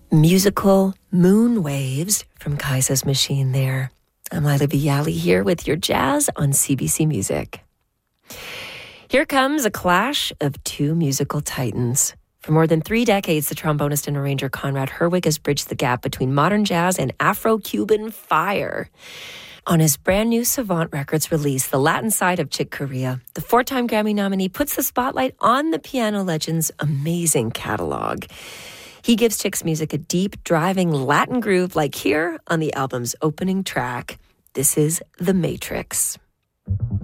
Musical Moon Waves from Kaisa's Machine there. I'm Lila Bialy here with your jazz on CBC Music. Here comes a clash of two musical titans. For more than 3 decades, the trombonist and arranger Conrad Herwig has bridged the gap between modern jazz and Afro-Cuban fire. On his brand new Savant Records release, The Latin Side of Chick Corea, the 4-time Grammy nominee puts the spotlight on the piano legend's amazing catalog. He gives Chick's music a deep, driving Latin groove like here on the album's opening track. This is The Matrix.